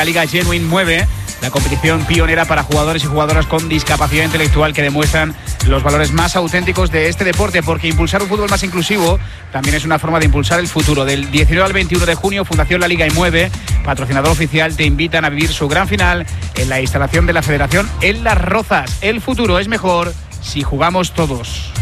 La Liga Genuine mueve la competición pionera para jugadores y jugadoras con discapacidad intelectual que demuestran los valores más auténticos de este deporte, porque impulsar un fútbol más inclusivo también es una forma de impulsar el futuro. Del 19 al 21 de junio, Fundación La Liga y Mueve, patrocinador oficial, te invitan a vivir su gran final en la instalación de la Federación en Las Rozas. El futuro es mejor si jugamos todos.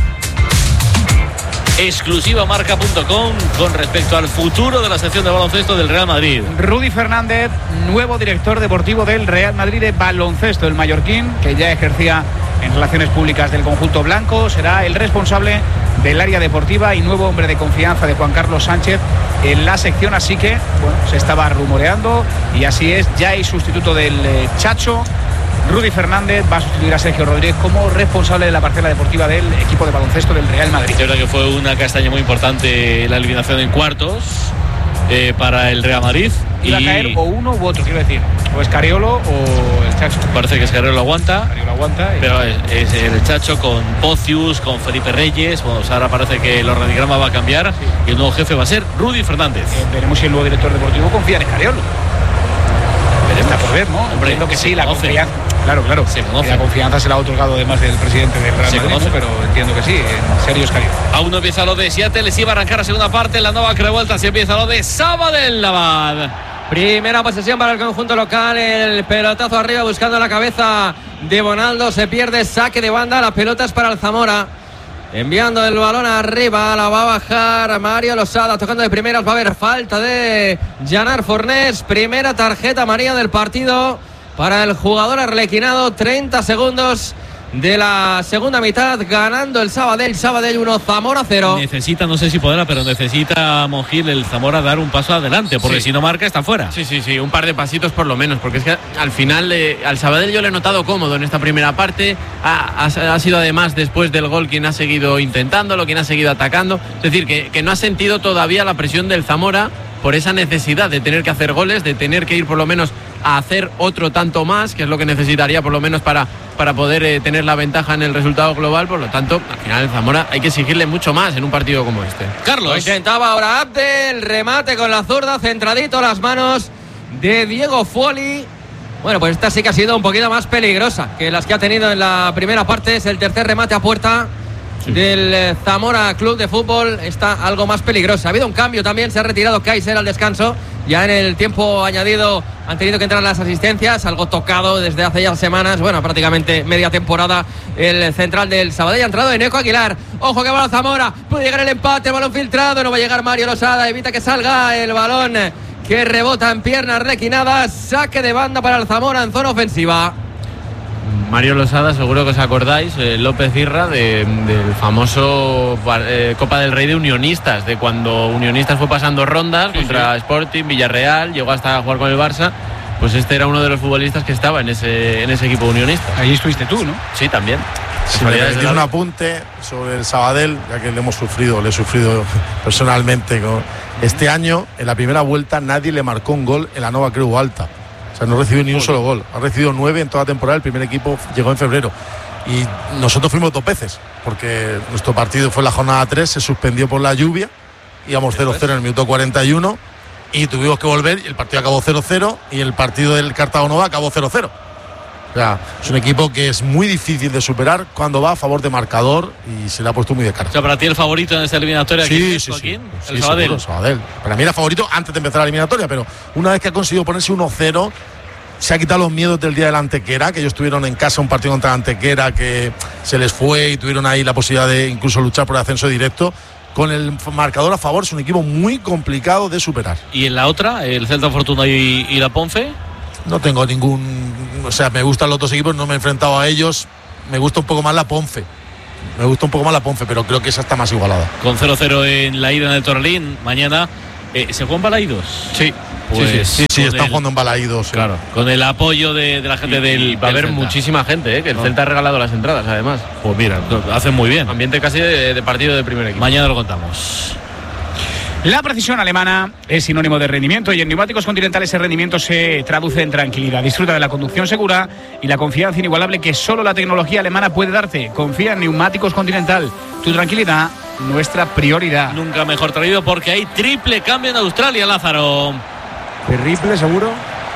Exclusiva marca.com con respecto al futuro de la sección de baloncesto del Real Madrid. Rudy Fernández, nuevo director deportivo del Real Madrid de baloncesto. El mallorquín, que ya ejercía en relaciones públicas del conjunto blanco, será el responsable del área deportiva y nuevo hombre de confianza de Juan Carlos Sánchez en la sección. Así que, bueno, se estaba rumoreando y así es, ya hay sustituto del Chacho. Rudy Fernández va a sustituir a Sergio Rodríguez como responsable de la parcela deportiva del equipo de baloncesto del Real Madrid. Es verdad que fue una castaña muy importante la eliminación en cuartos para el Real Madrid. Iba a caer o uno u otro, quiero decir, o Escariolo o el Chacho. Parece que Escariolo aguanta. Pero es el Chacho con Pocius, con Felipe Reyes. Bueno, ahora parece que el organigrama va a cambiar, sí, y el nuevo jefe va a ser Rudy Fernández. Veremos si el nuevo director deportivo confía en Escariolo. Está por ver, ¿no? Hombre, entiendo que sí, la conoce. Confianza. Claro. Se conoce. La confianza se la ha otorgado además del presidente del Real Madrid, ¿no? Pero entiendo que sí, en serio es cariño. Aún no empieza lo de Seattle, les iba a arrancar la segunda parte, la nueva revuelta, si empieza lo de Sabadell Navad. Primera posesión para el conjunto local, el pelotazo arriba buscando la cabeza de Bonaldo, se pierde, saque de banda, la pelota es para el Zamora. Enviando el balón arriba, la va a bajar Mario Losada, tocando de primeras, va a haber falta de Janar Fornés, primera tarjeta amarilla del partido para el jugador arlequinado, 30 segundos de la segunda mitad, ganando el Sabadell 1, Zamora 0. Necesita, no sé si podrá, pero necesita Monjil, el Zamora, dar un paso adelante, porque si no marca está fuera. Sí, un par de pasitos por lo menos, porque es que al final al Sabadell yo le he notado cómodo en esta primera parte, ha sido además después del gol quien ha seguido intentándolo, quien ha seguido atacando, es decir, que no ha sentido todavía la presión del Zamora por esa necesidad de tener que hacer goles, de tener que ir por lo menos a hacer otro tanto más, que es lo que necesitaría por lo menos para poder tener la ventaja en el resultado global. Por lo tanto, al final el Zamora hay que exigirle mucho más en un partido como este. Carlos. Lo intentaba ahora Abdel, remate con la zurda, centradito las manos de Diego Fuoli. Bueno, pues esta sí que ha sido un poquito más peligrosa que las que ha tenido en la primera parte. Es el tercer remate a puerta del Zamora Club de Fútbol, está algo más peligrosa. Ha habido un cambio también, se ha retirado Kaiser al descanso. Ya en el tiempo añadido han tenido que entrar las asistencias, algo tocado desde hace ya semanas, bueno, prácticamente media temporada. El central del Sabadell ha entrado Eneco Aguilar. Ojo que va a Zamora, puede llegar el empate, balón filtrado, no va a llegar Mario Losada, evita que salga el balón que rebota en piernas requinadas. Saque de banda para el Zamora en zona ofensiva. Mario Losada, seguro que os acordáis, López Irra, del famoso Copa del Rey de Unionistas, de cuando Unionistas fue pasando rondas contra Sporting, Villarreal, llegó hasta jugar con el Barça. Pues este era uno de los futbolistas que estaba en ese equipo unionista. Ahí estuviste tú, ¿no? Sí, también. Si me permitís un apunte sobre el Sabadell, ya que le he sufrido personalmente. Este año, en la primera vuelta, nadie le marcó un gol en la Nova Creu Alta. O sea, no recibió ni un solo gol. Ha recibido 9 en toda la temporada. El primer equipo llegó en febrero. Y nosotros fuimos 2 veces, porque nuestro partido fue la jornada 3, se suspendió por la lluvia. Íbamos 0-0 en el minuto 41 y tuvimos que volver. Y el partido acabó 0-0 y el partido del Cartago Nova acabó 0-0. O sea, es un equipo que es muy difícil de superar cuando va a favor de marcador y se le ha puesto muy de cara. O sea, para ti el favorito en esta eliminatoria. Sí. El Sabadell. Seguro, Sabadell. Para mí era favorito antes de empezar la eliminatoria, pero una vez que ha conseguido ponerse 1-0, se ha quitado los miedos del día de la Antequera, que ellos tuvieron en casa un partido contra la Antequera que se les fue y tuvieron ahí la posibilidad de incluso luchar por el ascenso directo. Con el marcador a favor es un equipo muy complicado de superar. ¿Y en la otra, el Celta Fortuna y la Ponce? No tengo o sea, me gustan los dos equipos, no me he enfrentado a ellos. Me gusta un poco más la Ponce. Pero creo que esa está más igualada. Con 0-0 en la ida en el Torrelín, mañana ¿se juegan Balaídos? Sí. Pues sí, están jugando en Balaídos. Sí. Claro, con el apoyo de la gente va a haber Celta. muchísima gente, que el Celta ha regalado las entradas, además. Pues mira, hacen muy bien. Ambiente casi de partido del primer equipo. Mañana lo contamos. La precisión alemana es sinónimo de rendimiento y en Neumáticos Continental ese rendimiento se traduce en tranquilidad. Disfruta de la conducción segura y la confianza inigualable que solo la tecnología alemana puede darte. Confía en Neumáticos Continental. Tu tranquilidad, nuestra prioridad. Nunca mejor traído porque hay triple cambio en Australia, Lázaro. ¿Triple seguro?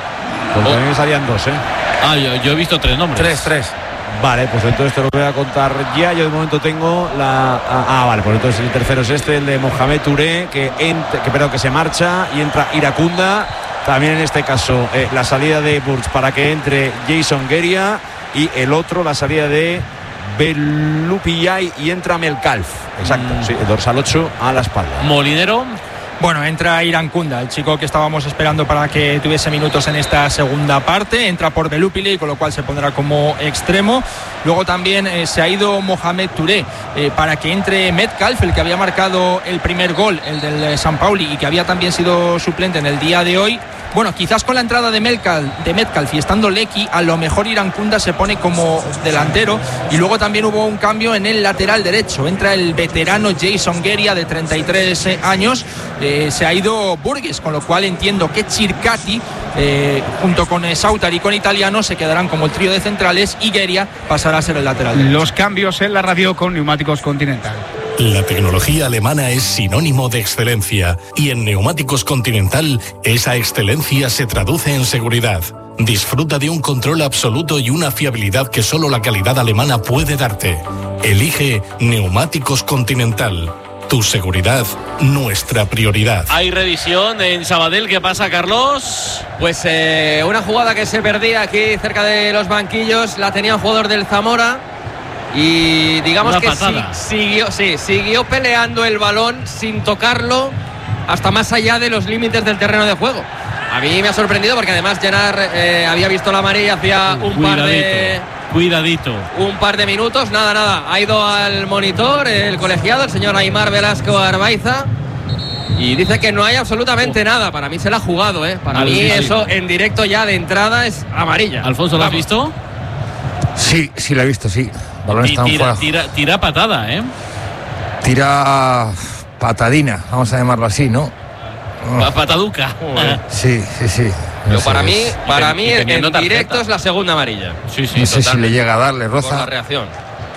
Porque a mí me salían 2, yo he visto 3 nombres. 3. Vale, pues entonces te lo voy a contar ya. Yo de momento tengo vale, pues entonces el tercero es el de Mohamed Touré, que se marcha y entra Iracunda. También en este caso la salida de Burch para que entre Jason Geria, y el otro la salida de Belupillay y entra Melcalf. Exacto, sí, el dorsal 8 a la espalda. Molinero. Bueno, entra Iracunda, el chico que estábamos esperando para que tuviese minutos en esta segunda parte. Entra por Belupillay, con lo cual se pondrá como extremo. Luego también se ha ido Mohamed Touré para que entre Metcalf, el que había marcado el primer gol, el del San Pauli, y que había también sido suplente en el día de hoy. Bueno, quizás con la entrada de Metcalf y estando Lecky, a lo mejor Iracunda se pone como delantero. Y luego también hubo un cambio en el lateral derecho. Entra el veterano Jason Geria, de 33 años. Se ha ido Burgess, con lo cual entiendo que Circati, junto con Sauter y con Italiano, se quedarán como el trío de centrales, y Geria pasará a ser el lateral derecho. Los cambios en la radio con Neumáticos Continental. La tecnología alemana es sinónimo de excelencia, y en Neumáticos Continental esa excelencia se traduce en seguridad. Disfruta de un control absoluto y una fiabilidad que solo la calidad alemana puede darte. Elige Neumáticos Continental. Tu seguridad, nuestra prioridad. Hay revisión en Sabadell. ¿Qué pasa, Carlos? Pues una jugada que se perdía aquí cerca de los banquillos, la tenía un jugador del Zamora. Y digamos que siguió peleando el balón sin tocarlo hasta más allá de los límites del terreno de juego. A mí me ha sorprendido porque además Gerard había visto la amarilla hacía un par de minutos. Nada, ha ido al monitor el colegiado, el señor Aimar Velasco Arbaiza, y dice que no hay absolutamente nada. Para mí se la ha jugado, Para mí eso en directo ya de entrada es amarilla. Alfonso, ¿lo has visto? Sí, la he visto, sí. Balón está fuera. Tira patada, Tira patadina, vamos a llamarlo así, ¿no? Pataduca. Sí. Pero para mí en directo es la segunda amarilla. Sí, no sé si le llega a darle roza. Por la reacción.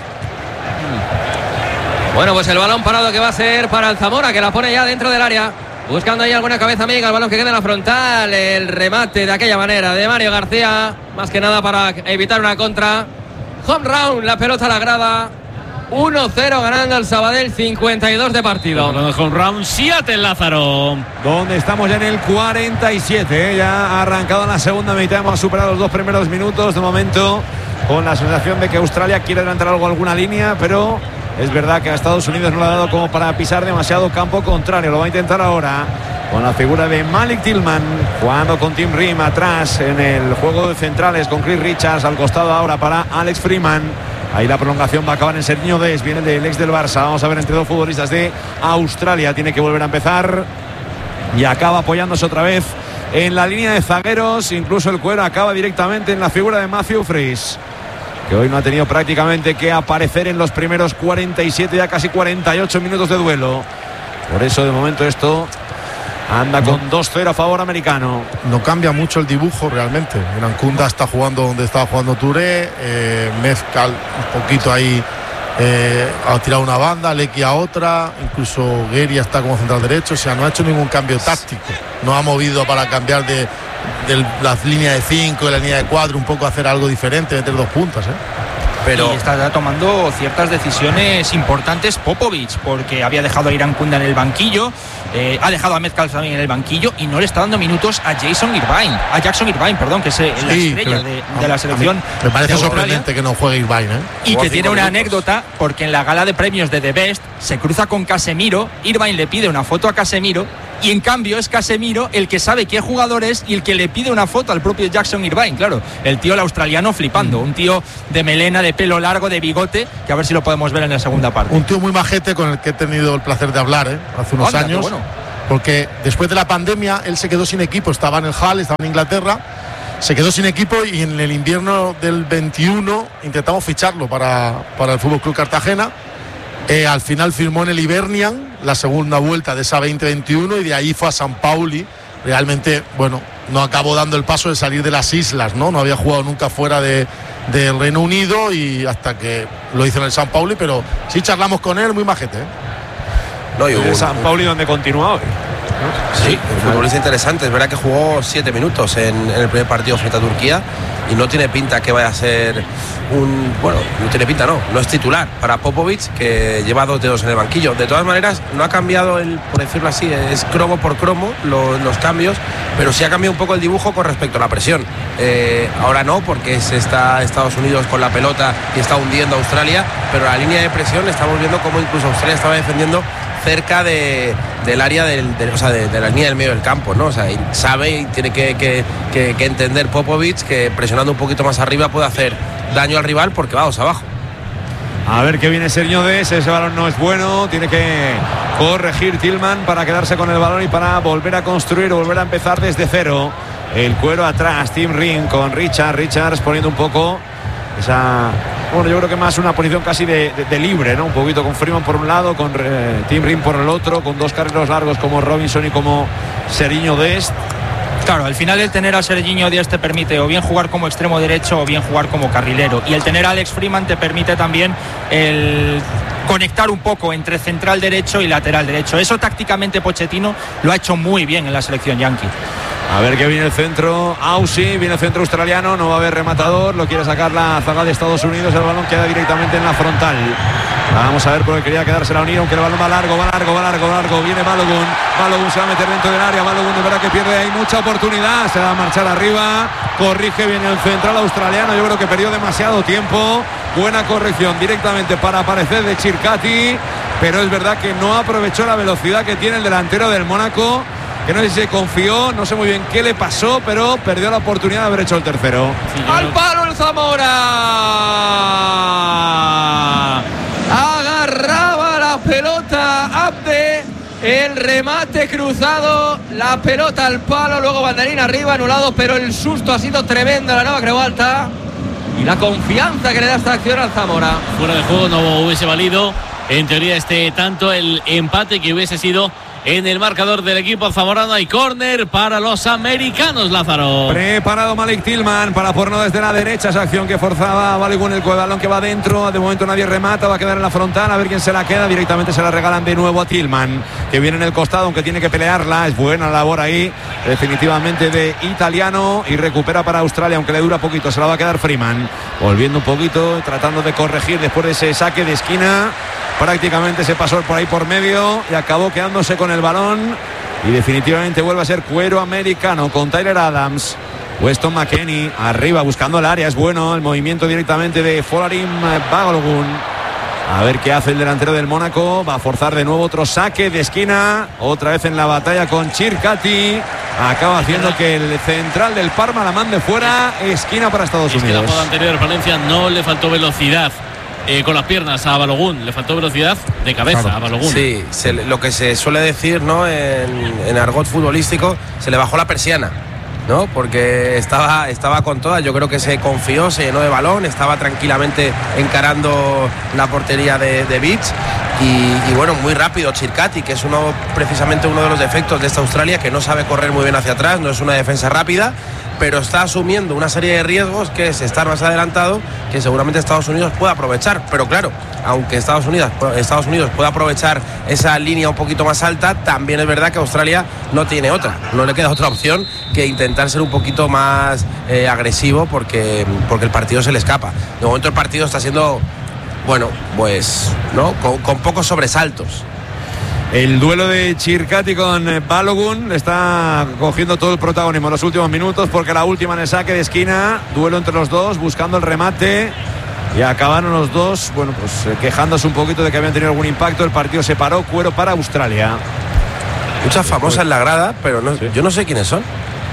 Bueno, pues el balón parado que va a ser para el Zamora, que la pone ya dentro del área. Buscando ahí alguna cabeza amiga, el balón que queda en la frontal. El remate de aquella manera de Mario García, más que nada para evitar una contra. Home round, la pelota a la grada. 1-0 ganando el Sabadell, 52 de partido. Home round, Seattle, Lázaro. Donde estamos ya en el 47, ya ha arrancado la segunda mitad, hemos superado los 2 primeros minutos de momento, con la sensación de que Australia quiere adelantar alguna línea, pero es verdad que a Estados Unidos no le ha dado como para pisar demasiado campo contrario. Lo va a intentar ahora con la figura de Malik Tillman, jugando con Tim Ream atrás en el juego de centrales, con Chris Richards al costado ahora para Alex Freeman. Ahí la prolongación va a acabar en Serginho Dest, viene del ex del Barça. Vamos a ver entre dos futbolistas de Australia. Tiene que volver a empezar y acaba apoyándose otra vez en la línea de zagueros. Incluso el cuero acaba directamente en la figura de Matthew Freeze, que hoy no ha tenido prácticamente que aparecer en los primeros 47, ya casi 48 minutos de duelo. Por eso de momento esto anda con 2-0 a favor americano. No cambia mucho el dibujo realmente. Iracunda está jugando donde estaba jugando Touré, Metcalf un poquito ahí ha tirado una banda, Lecky a otra, incluso Geria está como central derecho. O sea, no ha hecho ningún cambio táctico, no ha movido para cambiar de las líneas de 5, de la línea de 4, un poco hacer algo diferente, meter 2 puntas, Pero está tomando ciertas decisiones importantes Popovic, porque había dejado a Iracunda en el banquillo, ha dejado a Metcalf también en el banquillo, y no le está dando minutos a Jackson Irvine, que es la estrella de la selección. Me parece sorprendente que no juegue Irvine, y que tiene una anécdota, porque en la gala de premios de The Best se cruza con Casemiro. Irvine le pide una foto a Casemiro, y en cambio es Casemiro el que sabe qué jugador es y el que le pide una foto al propio Jackson Irvine. Claro, el tío, el australiano, flipando. Un tío de melena, de pelo largo, de bigote, que a ver si lo podemos ver en la segunda parte. Un tío muy majete con el que he tenido el placer de hablar hace unos años. Bueno. Porque después de la pandemia él se quedó sin equipo, estaba en el Hull, estaba en Inglaterra, se quedó sin equipo, y en el invierno del 21 intentamos ficharlo para el FC Cartagena. Al final firmó en el Hibernian la segunda vuelta de esa 2021, y de ahí fue a San Pauli. Realmente, bueno, no acabó dando el paso de salir de las islas, no había jugado nunca fuera del Reino Unido, y hasta que lo hizo en el San Pauli, pero sí charlamos con él, muy majete. No, y San Pauli donde continúa hoy. Sí, un futbolista interesante. Es verdad que jugó 7 minutos en el primer partido frente a Turquía y no tiene pinta que vaya a ser no tiene pinta, no es titular para Popovic, que lleva 2 dedos en el banquillo. De todas maneras, no ha cambiado por decirlo así, es cromo por cromo los cambios, pero sí ha cambiado un poco el dibujo con respecto a la presión. Ahora no, porque se está Estados Unidos con la pelota y está hundiendo a Australia, pero la línea de presión estamos viendo cómo incluso Australia estaba defendiendo cerca del área de la línea del medio del campo, ¿no? O sea, sabe y tiene que entender Popovic que presionando un poquito más arriba puede hacer daño al rival porque va 2 abajo. A ver qué viene Sergio Dest, ese balón no es bueno, tiene que corregir Tillman para quedarse con el balón y para volver a construir, volver a empezar desde cero. El cuero atrás, Tim Ring con Richards poniendo un poco esa... Bueno, yo creo que más una posición casi de libre, ¿no? Un poquito con Freeman por un lado, con Tim Ring por el otro, con 2 carrileros largos como Robinson y como Serginho Dest. Claro, al final el tener a Serginho Dest te permite o bien jugar como extremo derecho o bien jugar como carrilero. Y el tener a Alex Freeman te permite también el conectar un poco entre central derecho y lateral derecho. Eso tácticamente Pochettino lo ha hecho muy bien en la selección yanqui. A ver que viene el centro, Aussie, viene el centro australiano, no va a haber rematador, lo quiere sacar la zaga de Estados Unidos, el balón queda directamente en la frontal. Vamos a ver porque quería quedarse la Unión, aunque el balón va largo, viene Balogun se va a meter dentro del área, Balogun de verdad que pierde ahí mucha oportunidad, se va a marchar arriba, corrige bien el central australiano, yo creo que perdió demasiado tiempo, buena corrección directamente para aparecer de Chircati, pero es verdad que no aprovechó la velocidad que tiene el delantero del Mónaco, que no sé si se confió, no sé muy bien qué le pasó, pero perdió la oportunidad de haber hecho el tercero. Sí, ¡al palo el Zamora! Agarraba la pelota Abde, el remate cruzado, la pelota al palo, luego banderín arriba, anulado, pero el susto ha sido tremendo a la Nova Creu Alta y la confianza que le da esta acción al Zamora. Fuera de juego no hubiese valido, en teoría, tanto el empate que hubiese sido en el marcador del equipo zamorano. Hay córner para los americanos, Lázaro. Preparado Malik Tillman para ponerlo desde la derecha, esa acción que forzaba Balogun, el balón que va dentro, de momento nadie remata, va a quedar en la frontal, a ver quién se la queda, directamente se la regalan de nuevo a Tillman, que viene en el costado, aunque tiene que pelearla, es buena labor ahí, definitivamente de italiano, y recupera para Australia, aunque le dura poquito, se la va a quedar Freeman, volviendo un poquito, tratando de corregir después de ese saque de esquina, prácticamente se pasó por ahí por medio y acabó quedándose con el balón y definitivamente vuelve a ser cuero americano con Tyler Adams. Weston McKennie arriba buscando el área, es bueno el movimiento directamente de Folarin Balogun. A ver qué hace el delantero del Mónaco, va a forzar de nuevo otro saque de esquina, otra vez en la batalla con Chircati, acaba haciendo que el central del Parma la mande fuera, esquina para Estados Unidos. Que la jugada anterior Valencia no le faltó velocidad con las piernas a Balogun, le faltó velocidad de cabeza a Balogun. Sí, lo que se suele decir, ¿no? en argot futbolístico, se le bajó la persiana, ¿no? Porque estaba con todas, yo creo que se confió, se llenó de balón, estaba tranquilamente encarando la portería de Beach y bueno, muy rápido Chircati, que es precisamente uno de los defectos de esta Australia, que no sabe correr muy bien hacia atrás, no es una defensa rápida, pero está asumiendo una serie de riesgos, que es estar más adelantado, que seguramente Estados Unidos pueda aprovechar. Pero claro, aunque Estados Unidos pueda aprovechar esa línea un poquito más alta, también es verdad que Australia no tiene otra, no le queda otra opción que intentar ser un poquito más agresivo, porque el partido se le escapa. De momento el partido está siendo, bueno, pues no con pocos sobresaltos. El duelo de Chircati con Balogun le está cogiendo todo el protagonismo en los últimos minutos, porque la última en el saque de esquina, duelo entre los dos, buscando el remate, y acabaron los dos, bueno, pues quejándose un poquito de que habían tenido algún impacto. El partido se paró, cuero para Australia. Muchas famosas en la grada, pero yo no sé quiénes son.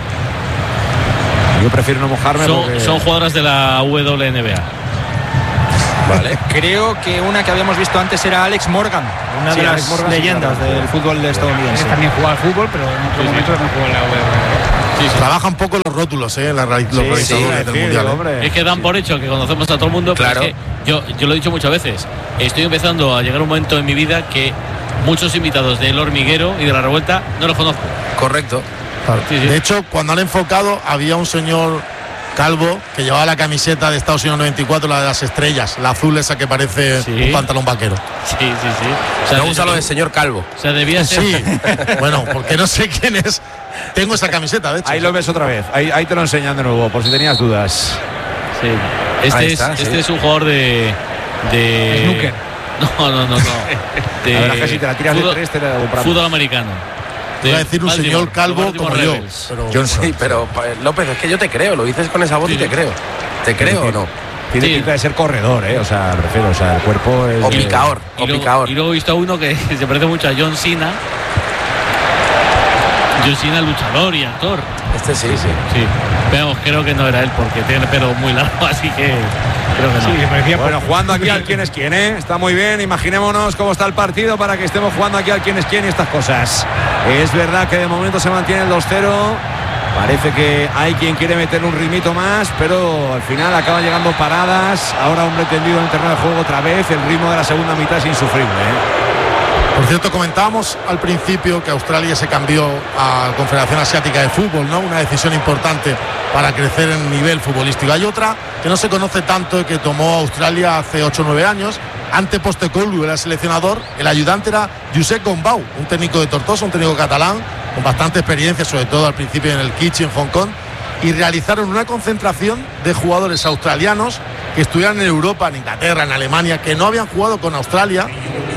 Yo prefiero no mojarme. Son jugadoras de la WNBA. Vale. Creo que una que habíamos visto antes era Alex Morgan, una de las leyendas del fútbol estadounidense. También juega al fútbol, pero en otro momento también juega en la WNBA. Trabaja un poco los rótulos, los organizadores del Mundial. Es que dan por hecho que conocemos a todo el mundo, claro. Pero es que yo lo he dicho muchas veces, estoy empezando a llegar un momento en mi vida que muchos invitados del Hormiguero y de La Revuelta no los conozco. Correcto. Claro. De hecho, cuando han enfocado, había un señor Calvo, que llevaba la camiseta de Estados Unidos 94, la de las estrellas, la azul esa que parece un pantalón vaquero. Sí. O sea, me gusta lo del señor Calvo. O sea, debía ser. Sí, bueno, porque no sé quién es. Tengo esa camiseta, de hecho. Ahí lo ves otra vez, ahí te lo enseñan de nuevo, por si tenías dudas. Sí. Este es un jugador de snooker. No. La verdad es que si te la tiras fútbol, de 3 te la compramos. Fútbol americano. Te iba a decir un señor calvo como yo. Johnson. Sí, pero López, es que yo te creo, lo dices con esa voz y te creo. ¿Te creo o no? Tiene pinta de ser corredor, o sea, me refiero, o sea, el cuerpo es... O picador. Y luego he visto a uno que se parece mucho a John Cena. John Cena, luchador y actor. Sí. Pero creo que no era él porque tiene el pelo muy largo, así que creo que no. Sí, parecía bueno, jugando aquí al quién es quién, está muy bien. Imaginémonos cómo está el partido para que estemos jugando aquí al quién es quién y estas cosas. Es verdad que de momento se mantiene el 2-0. Parece que hay quien quiere meter un ritmito más, pero al final acaban llegando paradas. Ahora hombre tendido en el terreno de juego otra vez. El ritmo de la segunda mitad es insufrible. Por cierto, comentábamos al principio que Australia se cambió a Confederación Asiática de Fútbol, ¿no? Una decisión importante para crecer en nivel futbolístico. Hay otra que no se conoce tanto y que tomó Australia hace 8 o 9 años. Ante Postecoglou era seleccionador, el ayudante era Josep Gombau, un técnico de Tortosa, un técnico catalán con bastante experiencia, sobre todo al principio en el Kitchen, en Hong Kong, y realizaron una concentración de jugadores australianos que estuvieran en Europa, en Inglaterra, en Alemania, que no habían jugado con Australia.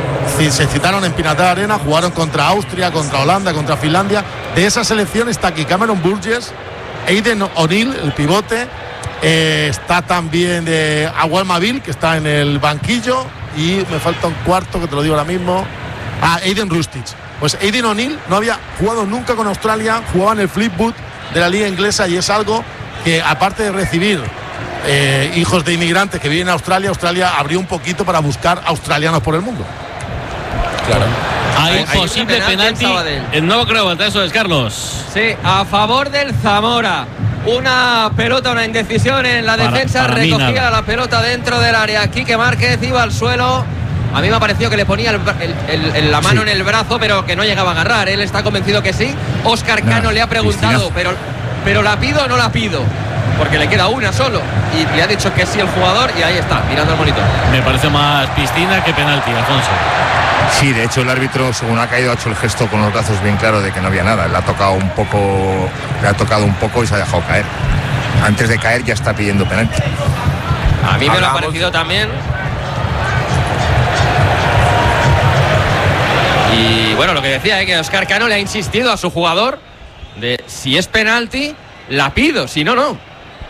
Se citaron en Pinatar Arena, jugaron contra Austria, contra Holanda, contra Finlandia. De esa selección está aquí Cameron Burgess, Aidan O'Neill, el pivote, está también de Agualmaville, que está en el banquillo, y me falta un cuarto que te lo digo ahora mismo, Aiden Rustich. Pues Aidan O'Neill no había jugado nunca con Australia, jugaba en el Fleetwood de la liga inglesa, y es algo que, aparte de recibir hijos de inmigrantes que viven en Australia, Australia abrió un poquito para buscar australianos por el mundo. Claro. Hay posible penalti. El nuevo creo, eso es Carlos. Sí, a favor del Zamora. Una pelota, una indecisión en la defensa. Recogía la pelota dentro del área. Quique Márquez iba al suelo. A mí me ha parecido que le ponía la mano en el brazo, pero que no llegaba a agarrar. Él está convencido que sí. Óscar Cano le ha preguntado, pero ¿la pido o no la pido? Porque le queda una solo. Y le ha dicho que sí el jugador, y ahí está, mirando el monitor. Me parece más piscina que penalti, Alfonso. Sí, de hecho el árbitro, según ha caído, ha hecho el gesto con los brazos bien claro de que no había nada. Le ha tocado un poco y se ha dejado caer. Antes de caer ya está pidiendo penalti. A mí me lo ha parecido también. Y bueno, lo que decía es que Óscar Cano le ha insistido a su jugador de si es penalti, la pido, si no, no.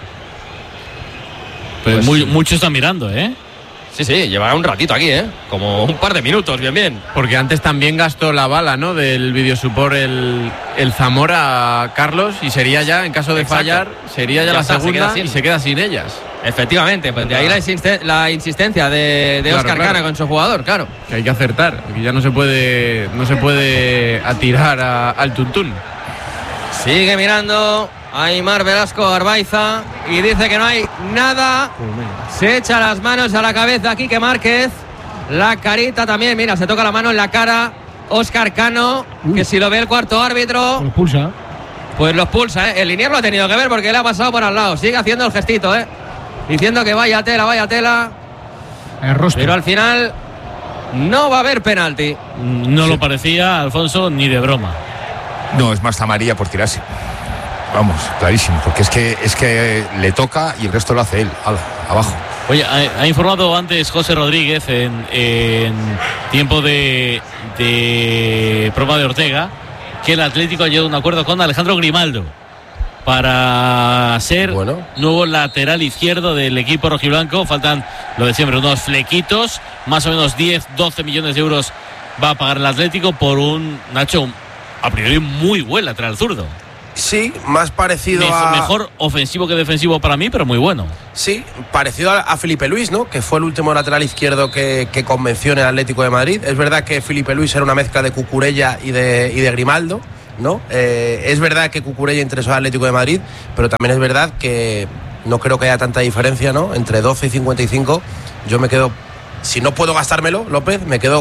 Pues mucho están mirando, Sí, llevará un ratito aquí, como un par de minutos, bien. Porque antes también gastó la bala, ¿no? Del videosupport el Zamora, Carlos, y sería ya, en caso de fallar, sería ya la segunda y se queda sin ellas. Efectivamente, pues de ahí la insistencia de Óscar Cano con su jugador, claro. Que hay que acertar, que ya no se puede atirar al tuntún. Sigue mirando Aimar Velasco Arbaiza y dice que no hay nada. Se echa las manos a la cabeza Quique Márquez. La carita también, mira, se toca la mano en la cara Óscar Cano, que si lo ve el cuarto árbitro, los pulsa. Pues los pulsa, El Liniers lo ha tenido que ver porque le ha pasado por al lado. Sigue haciendo el gestito, diciendo que vaya tela. El rostro. Pero al final no va a haber penalti. No lo parecía, Alfonso, ni de broma. No, es más amarilla por tirarse. Vamos, clarísimo, porque es que le toca y el resto lo hace él, abajo. Oye, ha informado antes José Rodríguez en tiempo de prueba de Ortega que el Atlético ha llegado a un acuerdo con Alejandro Grimaldo para ser nuevo lateral izquierdo del equipo rojiblanco. Faltan lo de siempre, unos flequitos, más o menos 10-12 millones de euros va a pagar el Atlético por un Nacho a priori muy buen lateral zurdo. Sí, más parecido mejor ofensivo que defensivo para mí, pero muy bueno. Sí, parecido a Felipe Luis, ¿no? Que fue el último lateral izquierdo que convenció en el Atlético de Madrid. Es verdad que Felipe Luis era una mezcla de Cucurella y de Grimaldo, ¿no? Es verdad que Cucurella interesó al Atlético de Madrid, pero también es verdad que no creo que haya tanta diferencia, ¿no? Entre 12 y 55, yo me quedo, si no puedo gastármelo, López, me quedo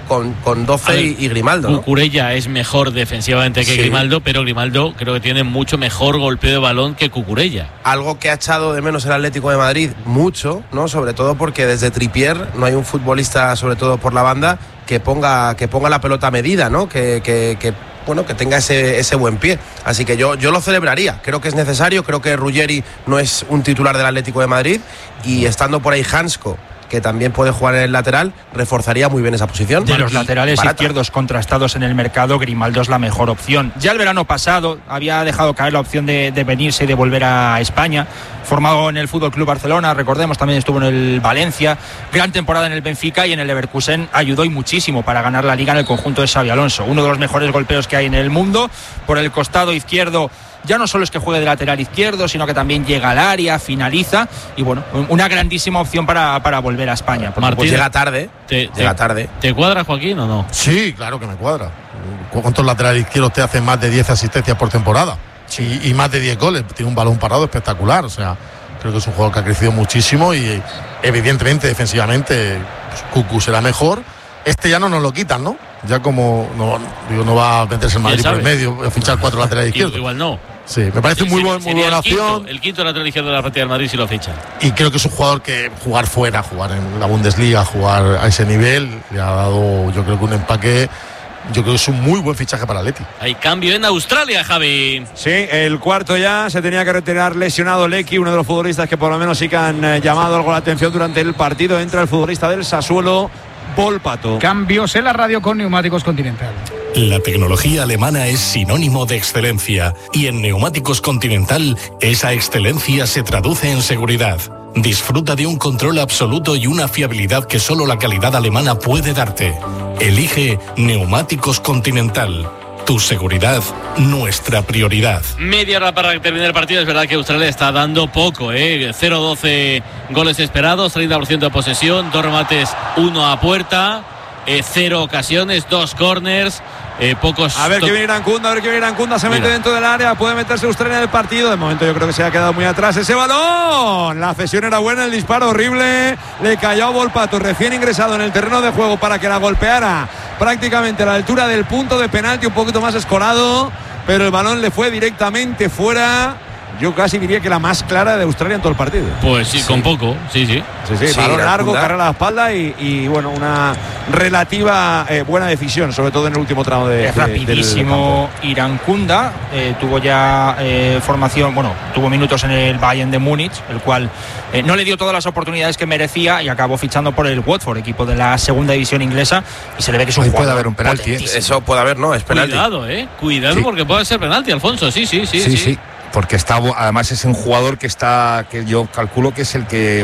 con 12 y Grimaldo, ¿no? Cucurella es mejor defensivamente que Grimaldo, pero Grimaldo creo que tiene mucho mejor golpeo de balón que Cucurella. Algo que ha echado de menos el Atlético de Madrid mucho, ¿no? Sobre todo porque desde Trippier no hay un futbolista, sobre todo por la banda, que ponga la pelota medida, ¿no? Que tenga ese buen pie. Así que yo lo celebraría. Creo que es necesario. Creo que Ruggeri no es un titular del Atlético de Madrid y estando por ahí Hansko, que también puede jugar en el lateral, reforzaría muy bien esa posición. De los laterales izquierdos contrastados en el mercado, Grimaldo es la mejor opción. Ya el verano pasado había dejado caer la opción de venirse y de volver a España. Formado en el Fútbol Club Barcelona, recordemos, también estuvo en el Valencia, gran temporada en el Benfica y en el Leverkusen ayudó y muchísimo para ganar la Liga en el conjunto de Xabi Alonso. Uno de los mejores golpeos que hay en el mundo. Por el costado izquierdo, ya no solo es que juegue de lateral izquierdo, sino que también llega al área, finaliza y bueno, una grandísima opción para volver a España. Martín, llega tarde. ¿Te cuadra, Joaquín, o no? Sí, claro que me cuadra. ¿Cuántos laterales izquierdos te hacen más de 10 asistencias por temporada? Sí. Y más de 10 goles. Tiene un balón parado espectacular. O sea, creo que es un jugador que ha crecido muchísimo y evidentemente defensivamente pues, Cucu será mejor. Este ya no nos lo quitan, ¿no? Ya como no va a meterse en Madrid por el medio, a fichar 4 laterales izquierdos. Igual no. Sí, me parece muy buena opción. El quinto lateral izquierdo de la partida del Madrid si lo ficha. Y creo que es un jugador que jugar fuera, jugar en la Bundesliga, jugar a ese nivel, le ha dado, yo creo que un empaque. Yo creo que es un muy buen fichaje para Leti. Hay cambio en Australia, Javi. Sí, el cuarto ya. Se tenía que retirar lesionado Lecky, uno de los futbolistas que por lo menos sí que han llamado algo la atención durante el partido. Entra el futbolista del Sassuolo, Volpato. Cambios en la radio con Neumáticos Continental. La tecnología alemana es sinónimo de excelencia y en Neumáticos Continental esa excelencia se traduce en seguridad. Disfruta de un control absoluto y una fiabilidad que solo la calidad alemana puede darte. Elige Neumáticos Continental. Tu seguridad, nuestra prioridad. Media hora para terminar el partido. Es verdad que Australia está dando poco, 0-12 goles esperados, 30% de posesión, 2 remates, 1 a puerta, 0 ocasiones, 2 corners. Pocos. A ver qué viene Irankunda, se mete dentro del área, puede meterse Australia en el partido. De momento yo creo que se ha quedado muy atrás ese balón. La cesión era buena, el disparo horrible. Le cayó a Volpato, recién ingresado en el terreno de juego para que la golpeara prácticamente a la altura del punto de penalti, un poquito más escorado, pero el balón le fue directamente fuera. Yo casi diría que la más clara de Australia en todo el partido. Pues sí, con poco, sí. Balón largo, carrera a la espalda y bueno, una relativa buena decisión, sobre todo en el último tramo de rapidísimo Irankunda. Tuvo ya formación, tuvo minutos en el Bayern de Múnich, el cual no le dio todas las oportunidades que merecía y acabó fichando por el Watford, equipo de la segunda división inglesa, y se le ve que es un jugador. Puede haber un penalti. Eso puede haber, no, es penalti. Cuidado, sí. Porque puede ser penalti, Alfonso, sí. Porque además es un jugador que yo calculo que es el que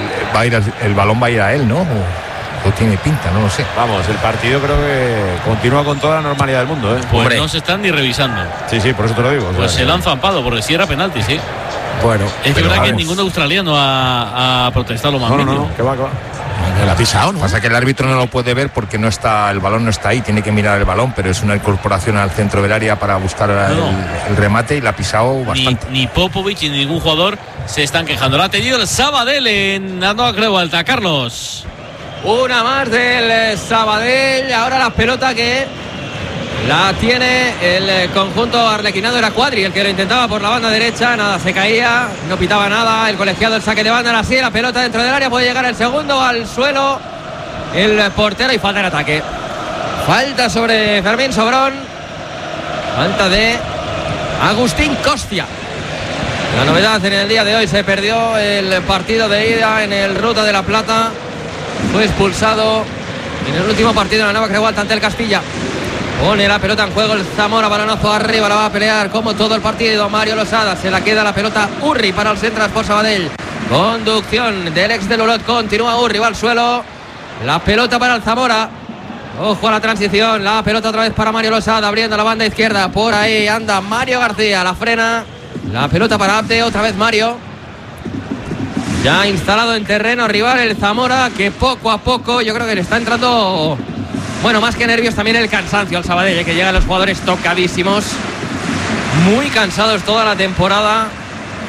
el balón va a ir a él, ¿no? O tiene pinta, no lo sé. Vamos, el partido creo que continúa con toda la normalidad del mundo, ¿eh? Pues no se están ni revisando. Sí, por eso te lo digo. Pues se lo han zampado, porque si era penalti, sí. Bueno. Es que verdad que ningún australiano ha protestado lo más mínimo. No, que va. La ha pisado, ¿no? Pasa que el árbitro no lo puede ver porque el balón no está ahí, tiene que mirar el balón, pero es una incorporación al centro del área para buscar el remate y la ha pisado bastante. Ni Popovic ni ningún jugador se están quejando. Lo ha tenido el Sabadell en la nueva Creu Alta. Carlos. Una más del Sabadell. Ahora la pelota que la tiene el conjunto arlequinado. Era Cuadri el que lo intentaba por la banda derecha. Nada, se caía, no pitaba nada. El colegiado, el saque de banda. Ahora sí, la pelota dentro del área. Puede llegar el segundo al suelo. El portero y falta en ataque. Falta sobre Fermín Sobrón. Falta de Agustín Costia. La novedad en el día de hoy: se perdió el partido de ida en el Ruta de la Plata. Fue expulsado en el último partido en la nueva Creu Alta ante el Castilla. Pone la pelota en juego el Zamora, balonazo arriba, la va a pelear como todo el partido Mario Losada. Se la queda la pelota Urri para el Central por Sabadell. Conducción del ex del Olot, continúa Urri, va al suelo. La pelota para el Zamora. Ojo a la transición, la pelota otra vez para Mario Losada, abriendo la banda izquierda. Por ahí anda Mario García, la frena. La pelota para Abde, otra vez Mario. Ya instalado en terreno rival el Zamora, que poco a poco yo creo que le está entrando, más que nervios, también el cansancio al Sabadell, que llegan los jugadores tocadísimos, muy cansados toda la temporada.